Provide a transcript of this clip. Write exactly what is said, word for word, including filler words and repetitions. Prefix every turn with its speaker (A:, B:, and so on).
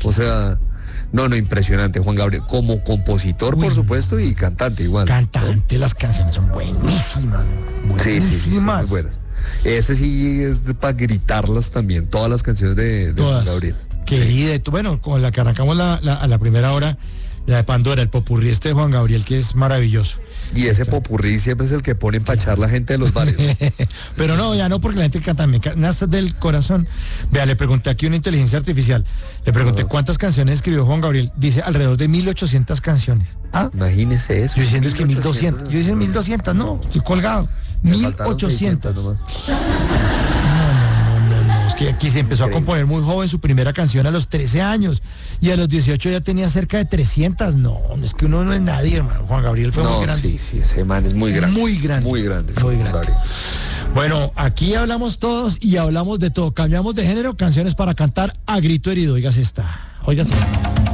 A: O sea, no, no, impresionante, Juan Gabriel, como compositor,
B: Uy,
A: por supuesto, y cantante igual.
B: Cantante, ¿no? Las canciones son buenísimas. Buenísimas.
A: Sí, sí, sí, son muy buenas. Ese sí es para gritarlas también, todas las canciones de, de
B: Todas.
A: Juan Gabriel.
B: Querida, sí. Tú, bueno, con la que arrancamos la, la, a la primera hora, la de Pandora, el popurrí este de Juan Gabriel, que es maravilloso.
A: Y ese popurrí siempre es el que pone a empachar la gente de los bares, ¿no?
B: Pero
A: sí.
B: No, ya no, porque la gente canta, me nace del corazón. Vea, le pregunté aquí a una inteligencia artificial, le pregunté uh-huh. cuántas canciones escribió Juan Gabriel. Dice alrededor de mil ochocientas canciones.
A: ¿Ah? Imagínese eso.
B: Yo diciendo es que mil doscientas. Yo diciendo mil doscientas, no, estoy colgado. mil ochocientas. Que aquí se empezó Increíble. a componer muy joven, su primera canción a los trece años y a los dieciocho ya tenía cerca de trescientas. No, es que uno no es nadie, hermano. Juan Gabriel fue
A: no,
B: muy grande.
A: Sí, sí, ese man es muy grande.
B: Muy grande.
A: Muy grande.
B: Muy grande. Gabriel. Bueno, aquí hablamos todos y hablamos de todo. Cambiamos de género, canciones para cantar a grito herido. Óigase esta. Óigase esta.